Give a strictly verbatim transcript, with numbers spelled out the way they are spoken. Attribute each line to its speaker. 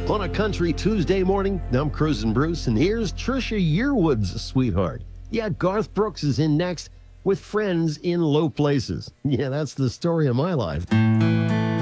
Speaker 1: On a country Tuesday morning, I'm Cruising Bruce, and here's Trisha Yearwood's sweetheart. Yeah, Garth Brooks is in next with Friends in Low Places. Yeah, that's the story of my life.